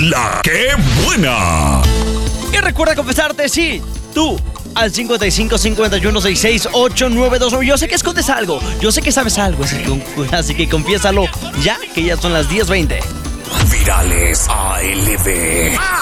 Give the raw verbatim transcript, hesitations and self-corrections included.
La que buena. Y recuerda confesarte, sí, tú, al cincuenta y cinco, cincuenta y uno, sesenta y seis, ochenta y nueve veintinueve. Yo sé que escondes algo, yo sé que sabes algo, así que, así que confiésalo ya, que ya son las diez veinte. Virales A L B.